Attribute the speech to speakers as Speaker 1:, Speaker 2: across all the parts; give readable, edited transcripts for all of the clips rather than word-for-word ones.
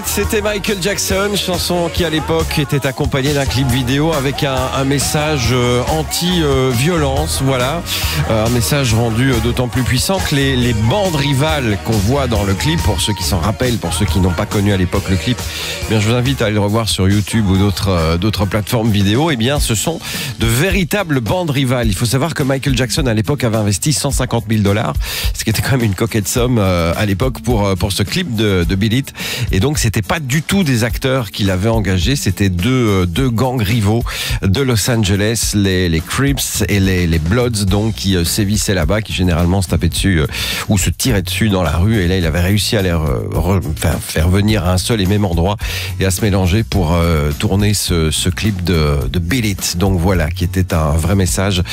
Speaker 1: It, c'était Michael Jackson, chanson qui à l'époque était accompagnée d'un clip vidéo avec un message anti-violence, voilà. Un message rendu d'autant plus puissant que les bandes rivales qu'on voit dans le clip, pour ceux qui s'en rappellent, pour ceux qui n'ont pas connu à l'époque le clip, eh bien je vous invite à aller le revoir sur YouTube ou d'autres plateformes vidéo. Eh bien ce sont de véritables bandes rivales. Il faut savoir que Michael Jackson à l'époque avait investi $150 000, ce qui était quand même une coquette somme à l'époque pour ce clip de Beat It. Et donc c'était pas du tout des acteurs qu'il avait engagés, c'était deux gangs rivaux de Los Angeles, les Crips et les Bloods, donc qui sévissaient là-bas, qui généralement se tapaient dessus ou se tiraient dessus dans la rue. Et là il avait réussi à les faire venir à un seul et même endroit et à se mélanger pour tourner ce clip de Beat It. Donc voilà, qui était un vrai message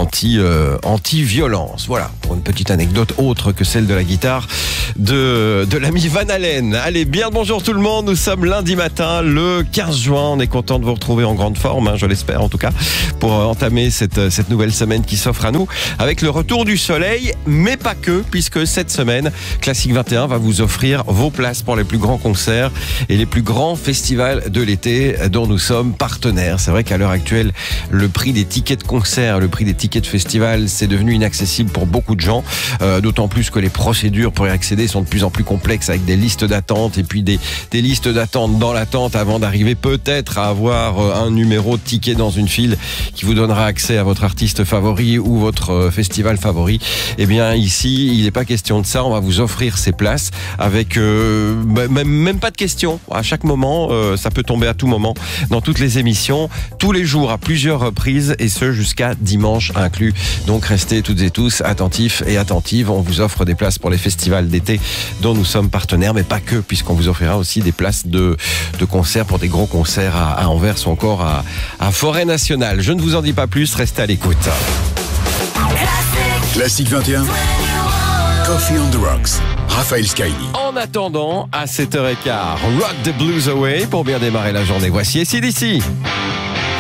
Speaker 1: anti-violence. Voilà, pour une petite anecdote autre que celle de la guitare de l'ami Van Halen. Allez, bien le bonjour tout le monde, nous sommes lundi matin, le 15 juin, on est content de vous retrouver en grande forme, je l'espère en tout cas, pour entamer cette nouvelle semaine qui s'offre à nous, avec le retour du soleil, mais pas que, puisque cette semaine, Classique 21 va vous offrir vos places pour les plus grands concerts et les plus grands festivals de l'été dont nous sommes partenaires. C'est vrai qu'à l'heure actuelle, le prix des tickets de concert, le prix des tickets de festival, c'est devenu inaccessible pour beaucoup de gens, d'autant plus que les procédures pour y accéder sont de plus en plus complexes, avec des listes d'attente et puis des listes d'attente dans l'attente avant d'arriver peut-être à avoir un numéro de ticket dans une file qui vous donnera accès à votre artiste favori ou votre festival favori. Eh bien ici, il n'est pas question de ça, on va vous offrir ces places avec même pas de questions. À chaque moment, ça peut tomber à tout moment dans toutes les émissions, tous les jours à plusieurs reprises et ce jusqu'à dimanche inclus. Donc restez toutes et tous attentifs et attentives, on vous offre des places pour les festivals d'été dont nous sommes partenaires, mais pas que, puisqu'on vous offrira aussi des places de concerts pour des gros concerts à Anvers ou encore à Forêt Nationale. Je ne vous en dis pas plus, restez à l'écoute.
Speaker 2: Classique 21, Coffee on the Rocks, Raphaël Skyly.
Speaker 1: En attendant, à 7h15, Rock the Blues Away pour bien démarrer la journée. Voici AC/DC.